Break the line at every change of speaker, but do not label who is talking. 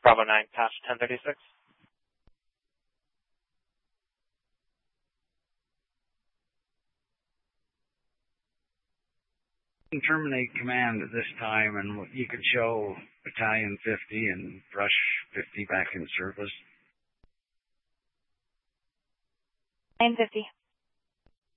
Bravo 9, patch 1036.
Terminate command at this time, and you could show Battalion 50 and Brush 50 back in service.
950.